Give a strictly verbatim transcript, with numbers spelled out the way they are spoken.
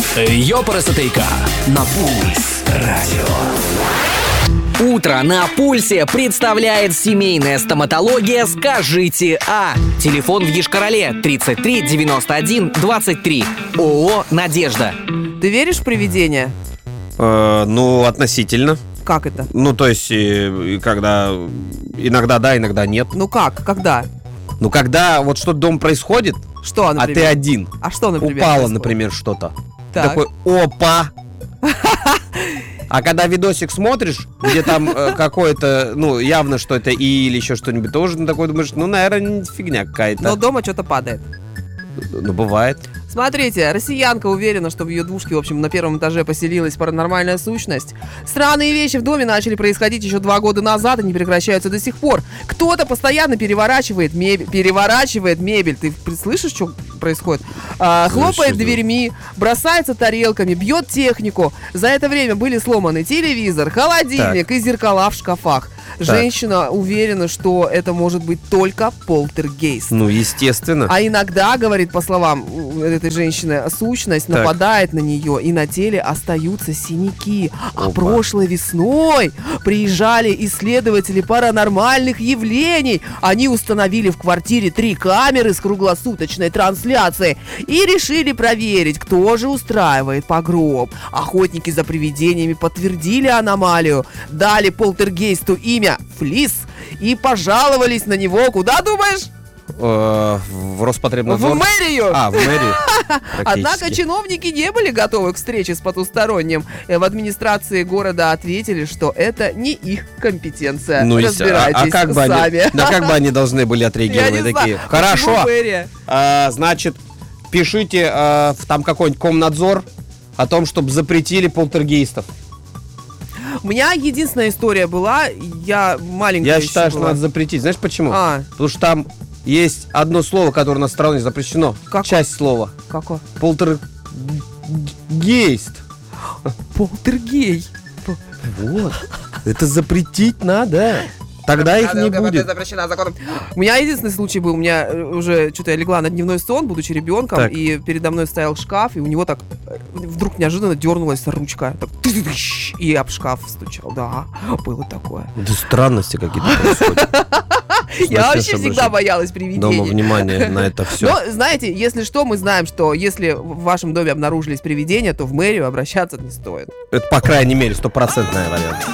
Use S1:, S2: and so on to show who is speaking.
S1: Ёпарасотейка на Пульс радио. Утро на Пульсе представляет семейная стоматология «Скажите А». Телефон в Йошкар-Оле тридцать три девяносто один двадцать три. ООО «Надежда».
S2: Ты веришь в привидения?
S3: Э, ну, относительно.
S2: Как это?
S3: Ну, то есть, э, когда иногда да, иногда нет.
S2: Ну как? Когда?
S3: Ну, когда вот что-то дома происходит,
S2: Что, например?
S3: а ты один.
S2: А что, например,
S3: Упало,
S2: происходит?
S3: например, что-то.
S2: Так.
S3: Такой, опа! А когда видосик смотришь, где там э, какое-то, ну, явно, что это и или еще что-нибудь, тоже ну, такой думаешь, ну, наверное, фигня какая-то.
S2: Но дома что-то падает.
S3: Ну, бывает.
S2: Смотрите, россиянка уверена, что в ее двушке, в общем, на первом этаже поселилась паранормальная сущность. Странные вещи в доме начали происходить еще два года назад и не прекращаются до сих пор. Кто-то постоянно переворачивает мебель, переворачивает мебель. Ты слышишь, что происходит? А, хлопает дверьми, бросается тарелками, бьет технику. За это время были сломаны телевизор, холодильник
S3: Так.
S2: и зеркала в шкафах. Женщина уверена, что это может быть только полтергейст.
S3: Ну, естественно.
S2: А иногда, говорит, по словам этой женщины, сущность
S3: Так.
S2: нападает на нее, и на теле остаются синяки. А
S3: Опа.
S2: прошлой весной приезжали исследователи паранормальных явлений. Они установили в квартире три камеры с круглосуточной трансляцией и решили проверить, кто же устраивает погром. Охотники за привидениями подтвердили аномалию, дали полтергейсту имя Флис и пожаловались на него. Куда, думаешь?
S3: Э, в Роспотребнадзор.
S2: В мэрию!
S3: А, в мэрию.
S2: Однако
S3: Практически.
S2: чиновники не были готовы к встрече с потусторонним. Э, В администрации города ответили, что это не их компетенция.
S3: Ну, естественно.
S2: Разбирайтесь
S3: а, а как бы они,
S2: сами.
S3: да как бы они должны были
S2: Я
S3: отреагировать?
S2: не
S3: Такие,
S2: знаю,
S3: хорошо,
S2: почему мэрия?
S3: а, значит, пишите а, в там какой-нибудь Комнадзор о том, чтобы запретили полтергейстов.
S2: У меня единственная история была, я маленькая
S3: Я
S2: еще
S3: считаю, что
S2: была.
S3: надо запретить. Знаешь почему?
S2: А,
S3: Потому что там есть одно слово, которое у нас в стране запрещено.
S2: Какое?
S3: Часть слова.
S2: какое?
S3: Полтергейст.
S2: Полтергей.
S3: Вот. Это запретить надо. Тогда их не будет.
S2: Запрещена законом. У меня единственный случай был, у меня э, уже что-то я легла на дневной сон, будучи ребенком,
S3: Так.
S2: и передо мной стоял шкаф, и у него так э, вдруг неожиданно дернулась ручка, так, тыш, и об шкаф стучал. Да, было такое.
S3: Да странности какие-то происходят.
S2: Я вообще
S3: Чтобы
S2: всегда
S3: же
S2: боялась
S3: Дома
S2: привидений.
S3: внимание на это все.
S2: Но, знаете, если что, мы знаем, что если в вашем доме обнаружились привидения, то в мэрию обращаться не стоит.
S3: Это, по крайней мере, стопроцентная вариант.